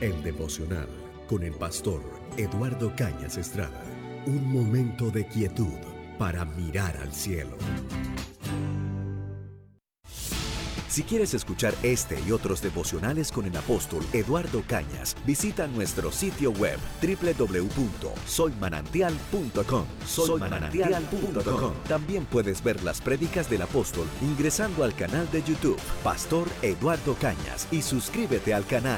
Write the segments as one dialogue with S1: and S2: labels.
S1: El devocional con el pastor Eduardo Cañas Estrada. Un momento de quietud para mirar al cielo. Si quieres escuchar este y otros devocionales con el apóstol Eduardo Cañas, visita nuestro sitio web www.soymanantial.com. Soymanantial.com. También puedes ver las prédicas del apóstol ingresando al canal de YouTube Pastor Eduardo Cañas y suscríbete al canal.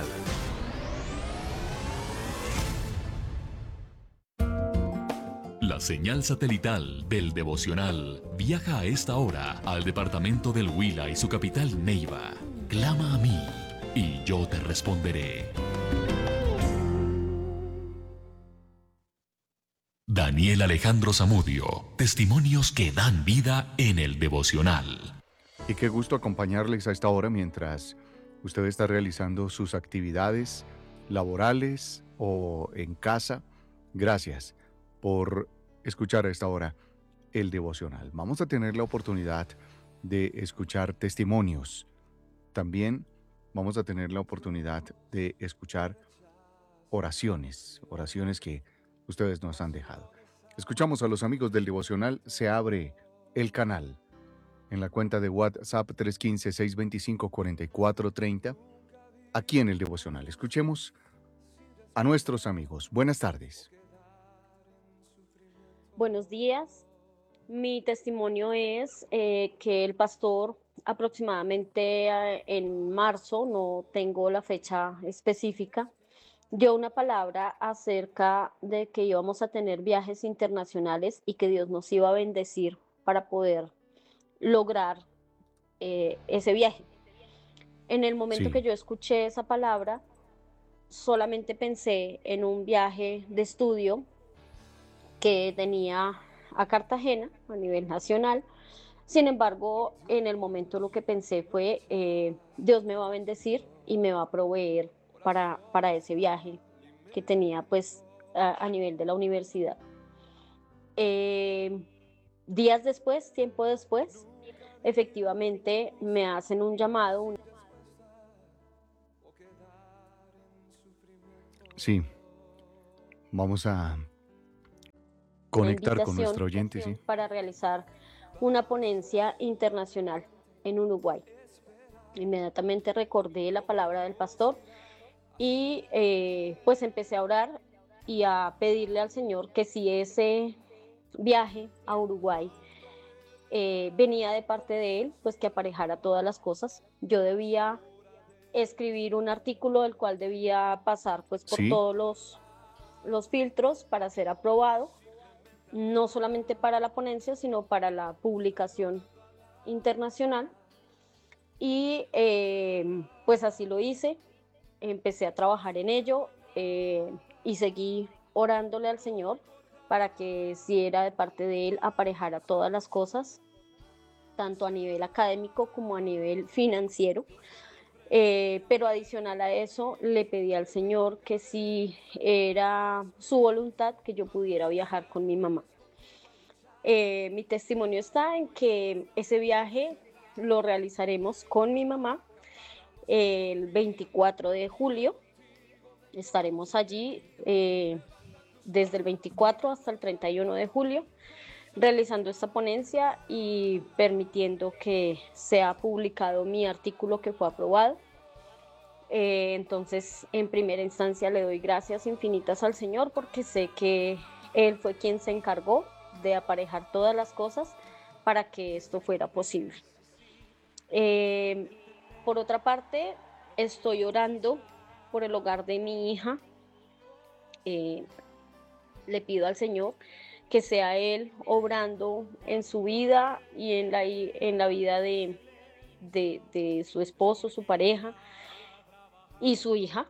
S2: La señal satelital del devocional viaja a esta hora al departamento del Huila y su capital Neiva. Clama a mí y yo te responderé. Daniel Alejandro Zamudio, testimonios que dan vida en el devocional.
S3: Y qué gusto acompañarles a esta hora mientras usted está realizando sus actividades laborales o en casa. Gracias por escuchar a esta hora el devocional. Vamos a tener la oportunidad de escuchar testimonios. También vamos a tener la oportunidad de escuchar oraciones que ustedes nos han dejado. Escuchamos a los amigos del devocional. Se abre el canal en la cuenta de WhatsApp 315-625-4430. Aquí en el devocional. Escuchemos a nuestros amigos. Buenas tardes.
S4: Buenos días. Mi testimonio es que el pastor aproximadamente en marzo, no tengo la fecha específica, dio una palabra acerca de que íbamos a tener viajes internacionales y que Dios nos iba a bendecir para poder lograr ese viaje. En el momento que yo escuché esa palabra, solamente pensé en un viaje de estudio que tenía a Cartagena a nivel nacional. Sin embargo, en el momento lo que pensé fue, Dios me va a bendecir y me va a proveer para ese viaje que tenía pues a nivel de la universidad. Días después, tiempo después, efectivamente me hacen un llamado.
S3: Sí, vamos a conectar con nuestro oyente, sí,
S4: para realizar una ponencia internacional en Uruguay. Inmediatamente recordé la palabra del pastor y pues empecé a orar y a pedirle al Señor que si ese viaje a Uruguay venía de parte de Él, pues que aparejara todas las cosas. Yo debía escribir un artículo del cual debía pasar pues por todos los filtros para ser aprobado, no solamente para la ponencia, sino para la publicación internacional. Y pues así lo hice, empecé a trabajar en ello y seguí orándole al Señor para que si era de parte de Él aparejara todas las cosas, tanto a nivel académico como a nivel financiero. Pero adicional a eso le pedí al Señor que si era su voluntad que yo pudiera viajar con mi mamá. Mi testimonio está en que ese viaje lo realizaremos con mi mamá el 24 de julio. Estaremos allí desde el 24 hasta el 31 de julio realizando esta ponencia y permitiendo que sea publicado mi artículo que fue aprobado. Entonces, en primera instancia le doy gracias infinitas al Señor porque sé que Él fue quien se encargó de aparejar todas las cosas para que esto fuera posible. Por otra parte, estoy orando por el hogar de mi hija. Le pido al Señor que sea Él obrando en su vida y en la vida de su esposo, su pareja y su hija,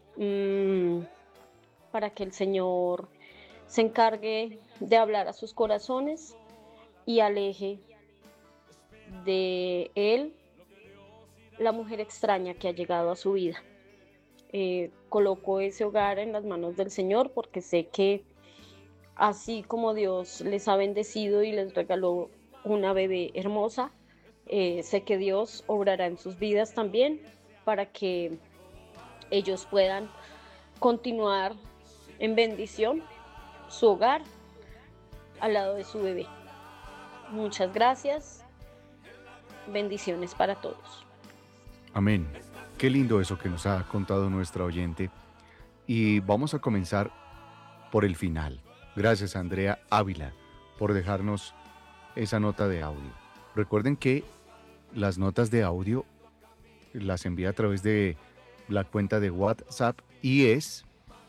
S4: para que el Señor se encargue de hablar a sus corazones y aleje de Él la mujer extraña que ha llegado a su vida. Coloco ese hogar en las manos del Señor porque sé que así como Dios les ha bendecido y les regaló una bebé hermosa, sé que Dios obrará en sus vidas también para que ellos puedan continuar en bendición su hogar al lado de su bebé. Muchas gracias. Bendiciones para todos.
S3: Amén. Qué lindo eso que nos ha contado nuestra oyente. Y vamos a comenzar por el final. Gracias, Andrea Ávila, por dejarnos esa nota de audio. Recuerden que las notas de audio las envía a través de la cuenta de WhatsApp y es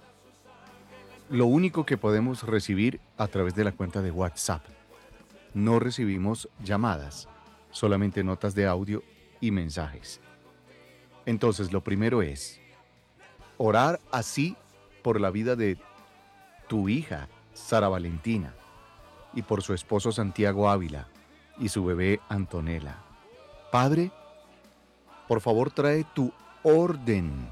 S3: lo único que podemos recibir a través de la cuenta de WhatsApp. No recibimos llamadas, solamente notas de audio y mensajes. Entonces, lo primero es orar así por la vida de tu hija, Sara Valentina, y por su esposo Santiago Ávila y su bebé Antonella. Padre, por favor trae tu orden.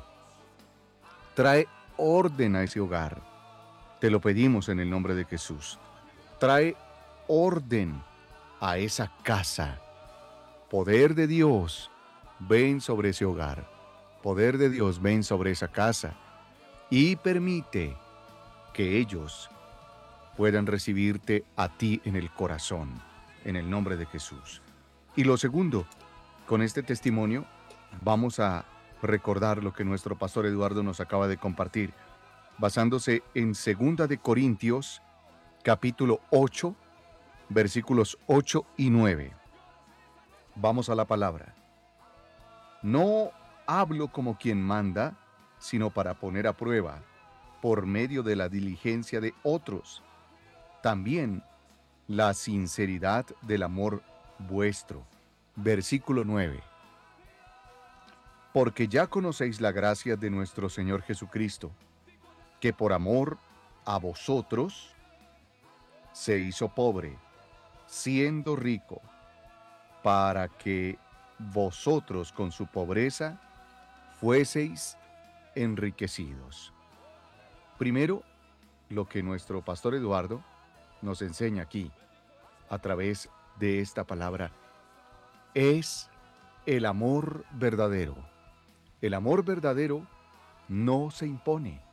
S3: Trae orden a ese hogar. Te lo pedimos en el nombre de Jesús. Trae orden a esa casa. Poder de Dios, ven sobre ese hogar. Poder de Dios, ven sobre esa casa. Y permite que ellos puedan recibirte a ti en el corazón, en el nombre de Jesús. Y lo segundo, con este testimonio vamos a recordar lo que nuestro pastor Eduardo nos acaba de compartir, basándose en 2 de Corintios, capítulo 8, versículos 8 y 9. Vamos a la palabra. No hablo como quien manda, sino para poner a prueba, por medio de la diligencia de otros, también la sinceridad del amor vuestro. Versículo 9. Porque ya conocéis la gracia de nuestro Señor Jesucristo, que por amor a vosotros se hizo pobre, siendo rico, para que vosotros con su pobreza fueseis enriquecidos. Primero, lo que nuestro pastor Eduardo nos enseña aquí, a través de esta palabra, es el amor verdadero. El amor verdadero no se impone,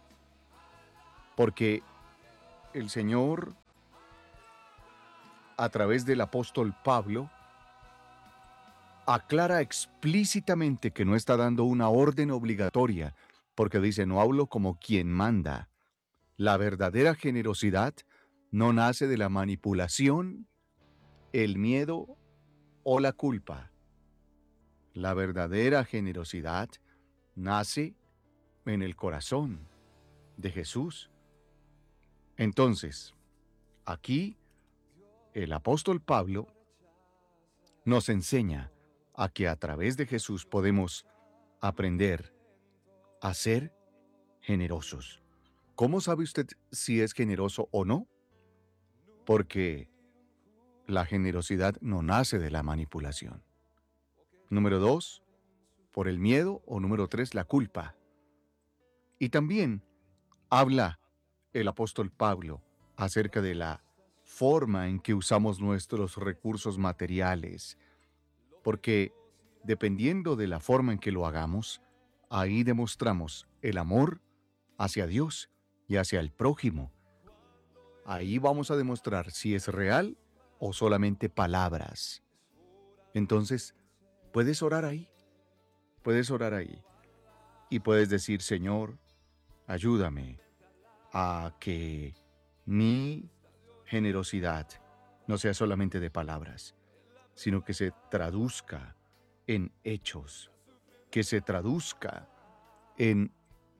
S3: porque el Señor, a través del apóstol Pablo, aclara explícitamente que no está dando una orden obligatoria, porque dice, no hablo como quien manda. La verdadera generosidad no nace de la manipulación, el miedo o la culpa. La verdadera generosidad nace en el corazón de Jesús. Entonces, aquí el apóstol Pablo nos enseña a que a través de Jesús podemos aprender a ser generosos. ¿Cómo sabe usted si es generoso o no? Porque la generosidad no nace de la manipulación. Número 2, por el miedo, o número 3, la culpa. Y también habla el apóstol Pablo acerca de la forma en que usamos nuestros recursos materiales, porque dependiendo de la forma en que lo hagamos, ahí demostramos el amor hacia Dios y hacia el prójimo. Ahí vamos a demostrar si es real o solamente palabras. Entonces, puedes orar ahí. Puedes orar ahí. Y puedes decir, Señor, ayúdame a que mi generosidad no sea solamente de palabras, sino que se traduzca en hechos, que se traduzca en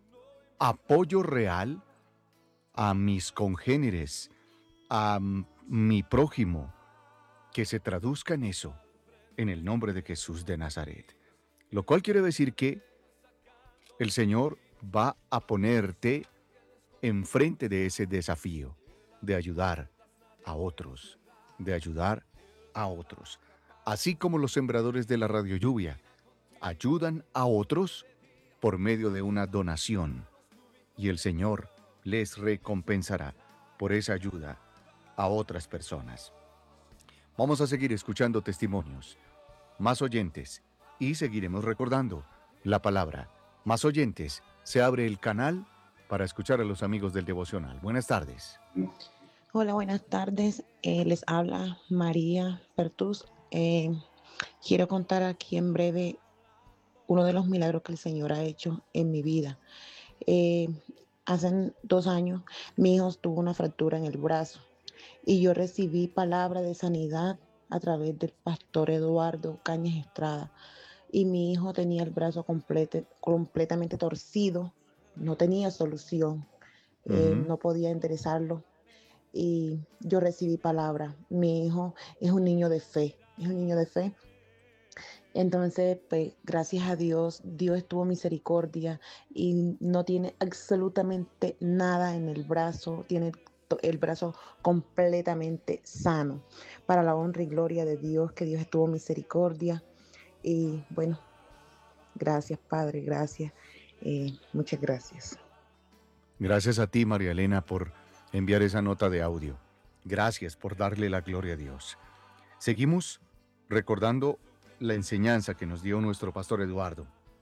S3: apoyo real a mis congéneres, a mi prójimo, que se traduzca en eso, en el nombre de Jesús de Nazaret. Lo cual quiere decir que el Señor va a ponerte enfrente de ese desafío de ayudar a otros, de ayudar a otros. Así como los sembradores de la Radio Lluvia ayudan a otros por medio de una donación, y el Señor les recompensará por esa ayuda a otras personas. Vamos a seguir escuchando testimonios, más oyentes, y seguiremos recordando la palabra. Más oyentes, se abre el canal para escuchar a los amigos del devocional. Buenas tardes.
S5: Hola, buenas tardes. Les habla María Pertus. Quiero contar aquí en breve uno de los milagros que el Señor ha hecho en mi vida. Eh, Hace 2 años mi hijo tuvo una fractura en el brazo y yo recibí palabra de sanidad a través del pastor Eduardo Cañas Estrada. Y mi hijo tenía el brazo completamente torcido, no tenía solución,
S3: Ujú.
S5: no podía enderezarlo y yo recibí palabra. Mi hijo es un niño de fe, es un niño de fe. Entonces, pues, gracias a Dios, Dios tuvo misericordia y no tiene absolutamente nada en el brazo, tiene el brazo completamente sano. Para la honra y gloria de Dios, que Dios tuvo misericordia. Y bueno, gracias, Padre, gracias. Muchas gracias.
S3: Gracias a ti, María Elena, por enviar esa nota de audio. Gracias por darle la gloria a Dios. Seguimos recordando la enseñanza que nos dio nuestro pastor Eduardo.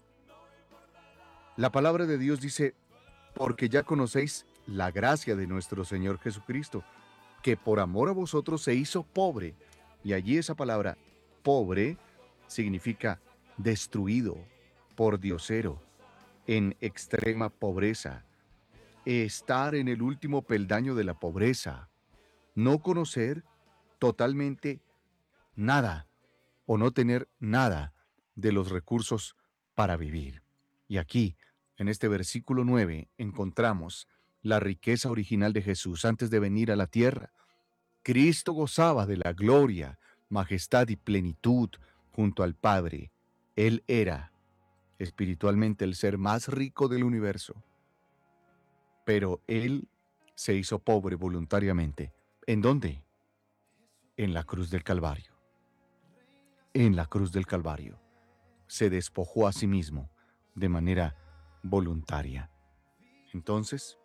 S3: La palabra de Dios dice, porque ya conocéis la gracia de nuestro Señor Jesucristo, que por amor a vosotros se hizo pobre. Y allí esa palabra, pobre, significa destruido, pordiosero, en extrema pobreza, estar en el último peldaño de la pobreza, no conocer totalmente nada o no tener nada de los recursos para vivir. Y aquí, en este versículo 9, encontramos la riqueza original de Jesús antes de venir a la tierra. Cristo gozaba de la gloria, majestad y plenitud junto al Padre. Él era espiritualmente el ser más rico del universo, pero Él se hizo pobre voluntariamente. ¿En dónde? En la cruz del Calvario. En la cruz del Calvario. Se despojó a sí mismo de manera voluntaria. Entonces,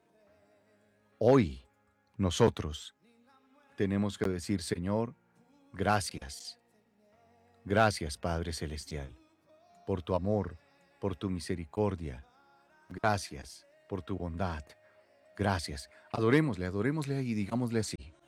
S3: hoy nosotros tenemos que decir, Señor, gracias. Gracias, Padre Celestial, por tu amor, por tu misericordia. Gracias por tu bondad. Gracias. Adorémosle y digámosle así.